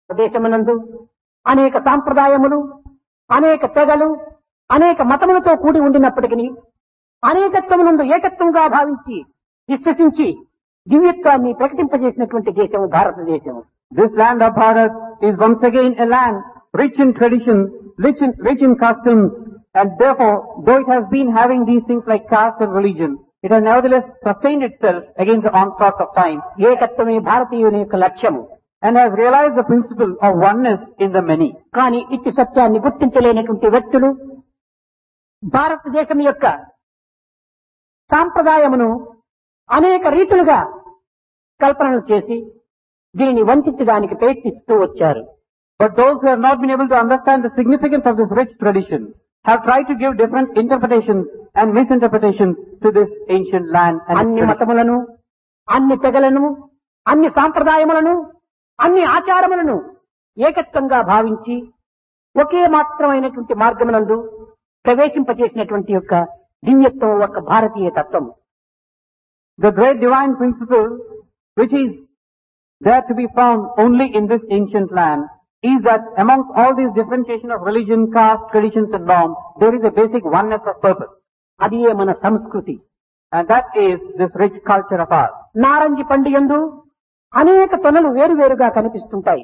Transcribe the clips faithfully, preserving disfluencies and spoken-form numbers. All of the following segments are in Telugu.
దేశమునందు అనేక సాంప్రదాయములు, అనేక తెగలు, అనేక మతములతో కూడి ఉండినప్పటికీ అనేకత్వమునందు ఏకత్వంగా భావించి విశ్వసించి దివ్యత్వాన్ని ప్రకటింపజేసినటువంటి దేశము భారతదేశము. This land of Bharat is once again a land rich in tradition, rich in, rich in customs, and therefore, though it has been having these things like caste and religion, it has nevertheless sustained itself against the onslaughts of time. ఏకత్వమే భారతీయుని యొక్క లక్ష్యము. And has realized the principle of oneness in the many. కానీ ఇట్టి సత్యాన్ని గుర్తించలేనటువంటి వ్యక్తులు భారతదేశం యొక్క సాంప్రదాయమును అనేక రీతులుగా కల్పనలు చేసి దీనిని వంచడానికి ప్రయత్నిస్తూ వచ్చారు. But those who have not been able to understand the significance of this rich tradition have tried to give different interpretations and misinterpretations to this ancient land. And అన్ని మతములను, అన్ని తెగలను, అన్ని సాంప్రదాయములను, అన్ని ఆచారములను ఏకత్వంగా భావించి ఒకే మాత్రమైనటువంటి మార్గమునందు ప్రవేశింపచేసినటువంటి యొక్క దివ్యత్వం ఒక భారతీయ తత్వం. The great divine principle which is there to be found only in this ancient land is that amongst all these differentiation of religion, caste, traditions and norms, there is a basic oneness of purpose. అదియే మన సంస్కృతి. And that is this rich culture of ours. నారంజి పండు యందు అనేక తొనలు వేరువేరుగా కనిపిస్తుంటాయి.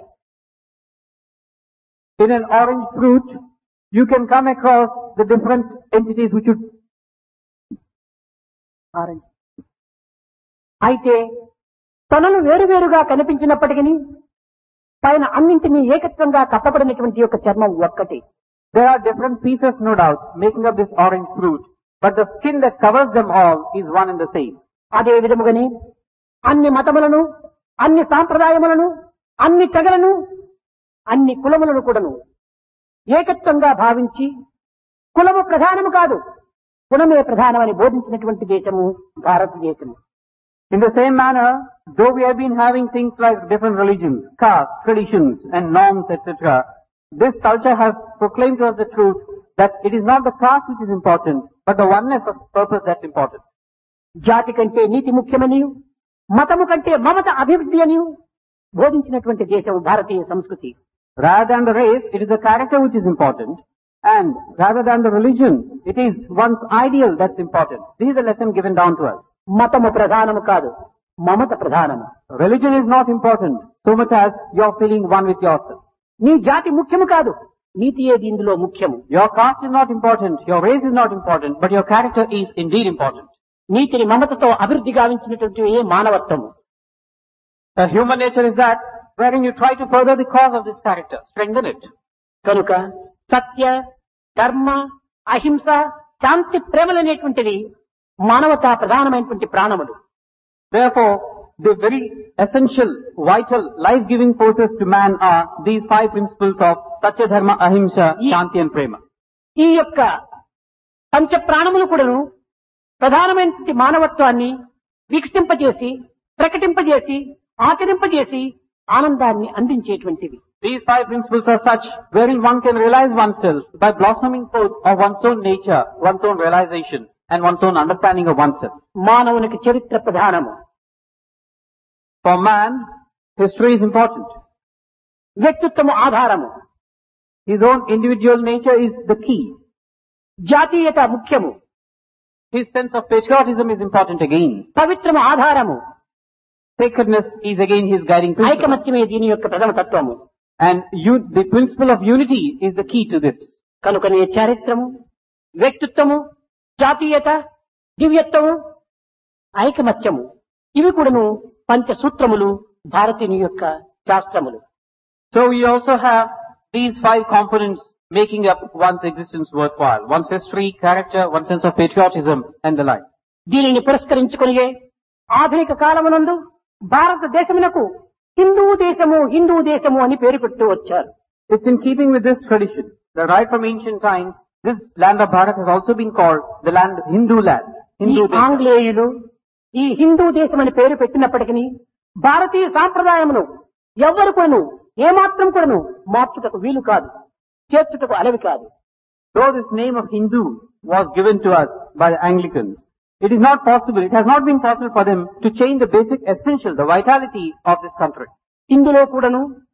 In an orange fruit, you can come across the different entities which would orange అయితే తొనలు వేరువేరుగా కనిపించినప్పటికీ పైన అన్నింటినీ ఏకత్వంగా కప్పబడినటువంటి యొక్క చర్మం ఒక్కటి. There are different pieces, no doubt, making up this orange fruit, but the skin that covers them all is one and the same. అదే విధముగానే అన్ని మతములను, అన్ని సాంప్రదాయములను, అన్ని తెగలను, అన్ని కులములను కూడాను ఏకత్వంగా భావించి కులము ప్రధానము కాదు, గుణమే ప్రధానమని బోధించినటువంటి దేశము భారతదేశము. In the same manner, though we have been having things like different religions, caste, traditions and norms, et cetera, this culture has proclaimed to us the truth that it is not the caste which is important, but the oneness of purpose that's important. జాతి కంటే నీతి ముఖ్యమని, మతము కంటే మమత అభివృద్ధి అని బోధించినటువంటి దేశం భారతీయ సంస్కృతి. Rather than the race, it is the character which is important, and rather than the religion, it is one's ideal that's important. This is the lesson given down to us. మతము ప్రధానము కాదు, మమత ప్రధానము. Religion is not important so much as you're feeling one with yourself. నీ జాతి ముఖ్యము కాదు, నీతియే ఇందులో ముఖ్యము. Your caste is not important, your race is not important, but your character is indeed important. నీతిని మమతతో అభివృద్ధి గావించినటువంటి ఏ మానవత్వము. The human nature is that wherein you try to further the cause of this character, strengthen it. కనుక సత్య, ధర్మ, అహింస, శాంతి, ప్రేమలనేటువంటివి మానవతా ప్రధానమైనటువంటి ప్రాణములు. Therefore, the very essential, vital, life-giving forces to man are these five principles of Satya, Dharma, Ahimsa, Shanti and Prema. ఈ యొక్క పంచ ప్రాణములు కూడాను ప్రధానమైనటువంటి మానవత్వాన్ని వికసింపజేసి, ప్రకటింపజేసి, ఆచరింపజేసి ఆనందాన్ని అందించేటువంటివి. These five principles are such wherein one can realize oneself by blossoming forth of one's own nature, one's own realization and one's own understanding of oneself. మానవునికి చరిత్ర ప్రధానము. For man, history is important. వ్యక్తిత్వము ఆధారము. His own individual nature is the key. జాతీయత ముఖ్యము. His sense of patriotism is important again. పవిత్రము ఆధారము. Sacredness is again his guiding principle. ఐకమత్యమే దీని యొక్క ప్రథమ తత్వము. And you, the principle of unity is the key to this. కనుకనే చారిత్రము, వ్యక్తిత్వము, జాతీయత, దివ్యత్వము, ఐకమత్యము ఇవి కూడాను పంచసూత్రములు భారతీయుని యొక్క శాస్త్రములు. So we also have these five components making up one's existence worthwhile. One's history, character, one's sense of patriotism and the like. దీనిని పురస్కరించుకొనియే ఆధునిక కాలమునందు భారతదేశమునకు హిందూ దేశము, హిందూ దేశము అని పేరు పెడుతూ వచ్చారు. It's in keeping with this tradition that right from ancient times, this land of Bharat has also been called the land of Hindu land. ఈ ఆంగ్లేయులు ఈ హిందూ దేశం అని పేరు పెట్టినప్పటికీ భారతీయ సాంప్రదాయమును ఎవ్వరు కూడాను ఏమాత్రం కూడాను మార్చుటకు వీలు కాదు, చేర్చుటకు అలవి కాదు. Though this name of Hindu was given to us by the Anglicans, it is not possible, it has not been possible for them to change the basic essential, the vitality of this country. ఇందులో కూడాను